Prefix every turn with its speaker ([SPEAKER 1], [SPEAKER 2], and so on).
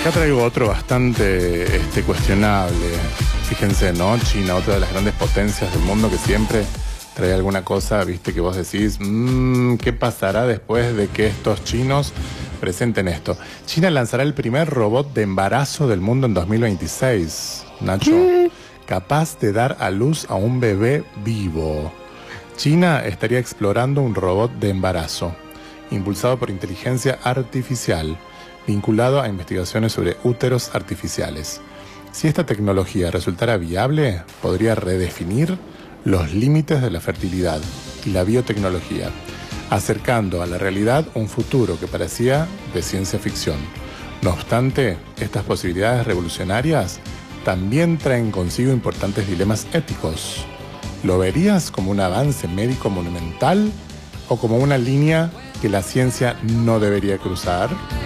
[SPEAKER 1] Acá traigo otro bastante cuestionable. Fíjense, ¿no? China, otra de las grandes potencias del mundo que siempre trae alguna cosa, viste, que vos decís, ¿qué pasará después de que estos chinos presenten esto? China lanzará el primer robot de embarazo del mundo en 2026, Nacho, capaz de dar a luz a un bebé vivo. China estaría explorando un robot de embarazo, impulsado por inteligencia artificial, vinculado a investigaciones sobre úteros artificiales. Si esta tecnología resultara viable, podría redefinir los límites de la fertilidad y la biotecnología, acercando a la realidad un futuro que parecía de ciencia ficción. No obstante, estas posibilidades revolucionarias también traen consigo importantes dilemas éticos. ¿Lo verías como un avance médico monumental o como una línea que la ciencia no debería cruzar?